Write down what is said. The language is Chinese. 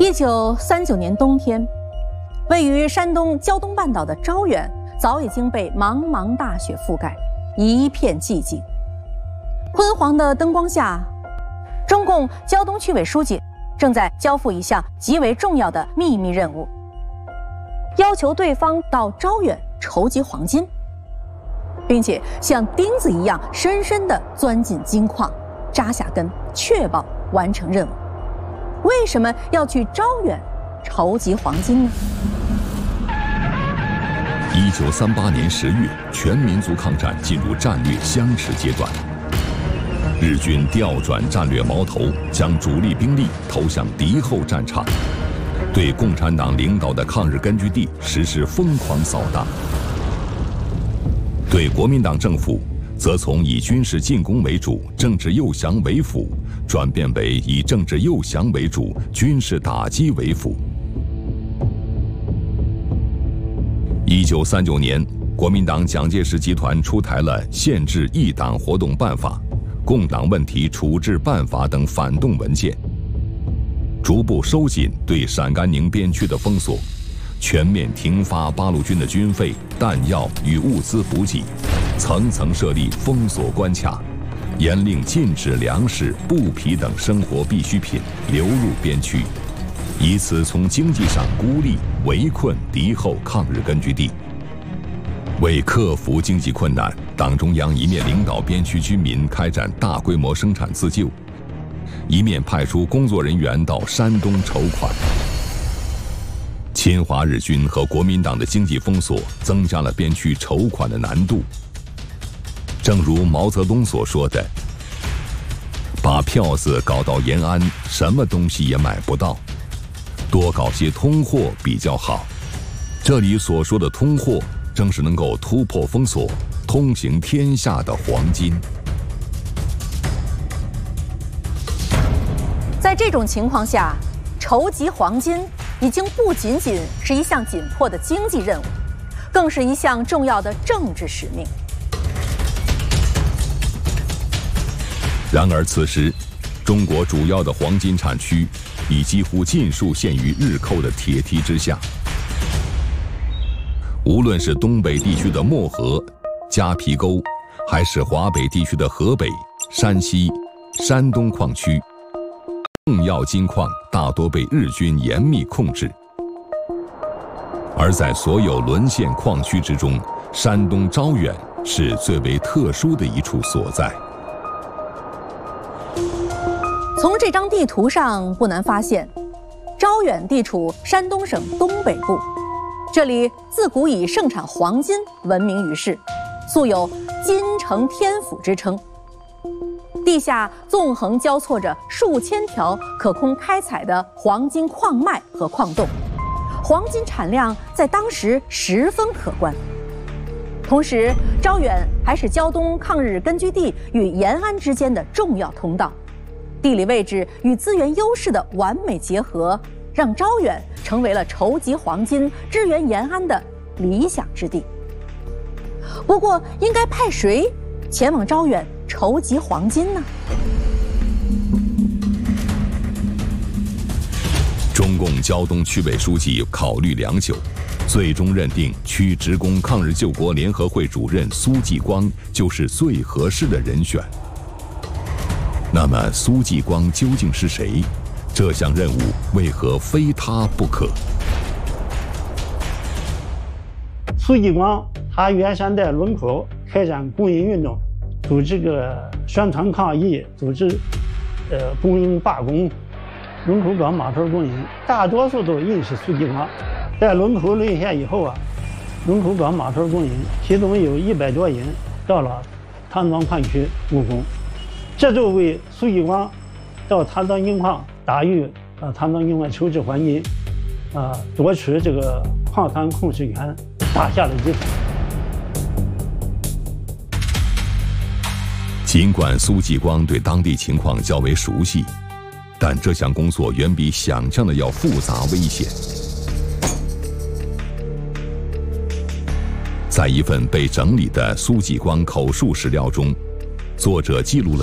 1939年冬天，位于山东胶东半岛的招远早已经被茫茫大雪覆盖，一片寂静。昏黄的灯光下，中共胶东区委书记正在交付一项极为重要的秘密任务，要求对方到招远筹集黄金，并且像钉子一样深深地钻进金矿，扎下根，确保完成任务。为什么要去招远筹集黄金呢 ？1938年10月，全民族抗战进入战略相持阶段。日军调转战略矛头，将主力兵力投向敌后战场，对共产党领导的抗日根据地实施疯狂扫荡。对国民党政府，则从以军事进攻为主、政治诱降为辅，转变为以政治诱降为主、军事打击为辅。1939年，国民党蒋介石集团出台了限制异党活动办法、共党问题处置办法等反动文件，逐步收紧对陕甘宁边区的封锁，全面停发八路军的军费、弹药与物资补给，层层设立封锁关卡，严令禁止粮食、布匹等生活必需品流入边区，以此从经济上孤立围困敌后抗日根据地。为克服经济困难，党中央一面领导边区居民开展大规模生产自救，一面派出工作人员到山东筹款。侵华日军和国民党的经济封锁增加了边区筹款的难度。正如毛泽东所说的，把票子搞到延安，什么东西也买不到，多搞些通货比较好。这里所说的通货，正是能够突破封锁、通行天下的黄金。 在这种情况下，筹集黄金已经不仅仅是一项紧迫的经济任务，更是一项重要的政治使命。 然而此时，中国主要的黄金产区已几乎尽数陷于日寇的铁蹄之下。无论是东北地区的漠河、夹皮沟，还是华北地区的河北、山西、山东矿区，重要金矿大多被日军严密控制。而在所有沦陷矿区之中，山东招远是最为特殊的一处所在。 从这张地图上不难发现，招远地处山东省东北部，这里自古以盛产黄金闻名于世，素有金城天府之称。地下纵横交错着数千条可供开采的黄金矿脉和矿洞，黄金产量在当时十分可观。同时，招远还是胶东抗日根据地与延安之间的重要通道，地理位置与资源优势的完美结合，让招远成为了筹集黄金、支援延安的理想之地。不过，应该派谁前往招远筹集黄金呢？ 中共胶东区委书记考虑良久，最终认定区职工抗日救国联合会主任苏继光就是最合适的人选。那么苏继光究竟是谁？这项任务为何非他不可？ 苏继光他原先在龙口开展工人运动，组织宣传抗议，组织工人罢工。龙口港码头工人大多数都认识苏继光。在龙口沦陷以后龙口港码头工人其中有100多人到了唐庄矿区务工，这就为苏继光到唐庄金矿打入唐庄金矿筹集黄金，夺取这个矿山控制权打下了基础。 尽管苏继光对当地情况较为熟悉，但这项工作远比想象的要复杂危险。在一份被整理的苏继光口述史料中，作者记录了